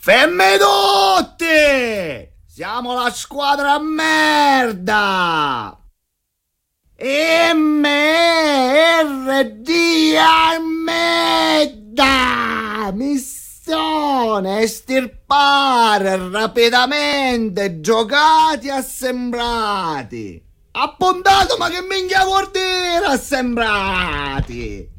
Fermi tutti! Siamo la squadra a merda! MRD merda! Missione estirpare rapidamente giocati assembrati! Appuntato, ma che minchia vuol dire assembrati?